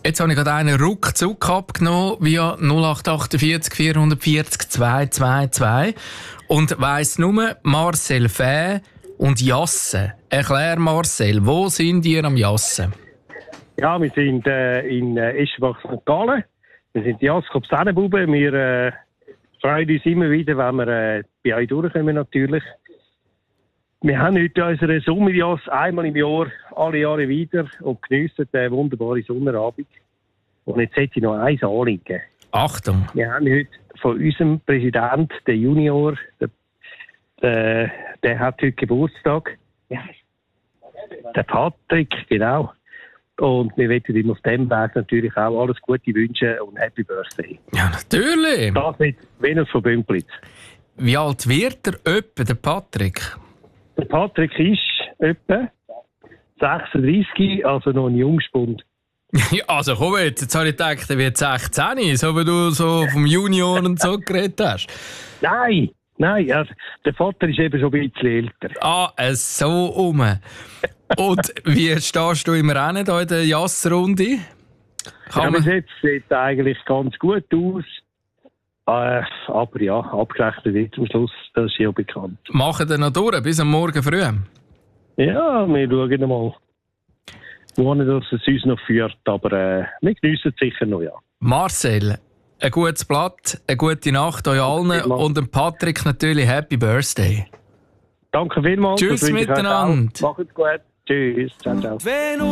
Jetzt habe ich gerade einen ruckzuck abgenommen via 0848 440 222 und weiss nur Marcel Fäh und Jassen. Erklär Marcel, wo sind ihr am Jassen? Ja, wir sind in Eschenbach St. Gallen. Wir sind die Jaskop Sennenbuben. Wir freuen uns immer wieder, wenn wir bei euch durchkommen natürlich. Wir haben heute unsere Sommerjass einmal im Jahr, alle Jahre wieder und geniessen den wunderbaren Sonnenabend. Und jetzt hätte ich noch eins Anliegen. Achtung! Wir haben heute von unserem Präsident, der Junior, der hat heute Geburtstag. Ja. Der Patrick, genau. Und wir möchten ihm auf dem Weg natürlich auch alles Gute wünschen und Happy Birthday. Ja, natürlich! Das mit Venus von Bümplitz. Wie alt wird der Patrick? Der Patrick ist etwa 36, also noch ein Jungspund. Ja, also komm jetzt habe ich gedacht, er wird 16, so wie du so vom Junior und so geredet hast. Nein, also der Vater ist eben schon ein bisschen älter. Ah, so rum. Und wie stehst du im Rennen hier in der Jassrunde? Ja, bis jetzt sieht eigentlich ganz gut aus. Aber ja, abgerechnet wird zum Schluss, das ist ja bekannt. Machen wir noch durch, bis am Morgen früh? Ja, wir schauen mal. Ohne dass es uns noch führt, aber wir geniessen es sicher noch, ja. Marcel, ein gutes Blatt, eine gute Nacht euch allen und dem Patrick natürlich Happy Birthday. Danke vielmals. Tschüss miteinander. Macht's gut. Tschüss. Ciao, ciao.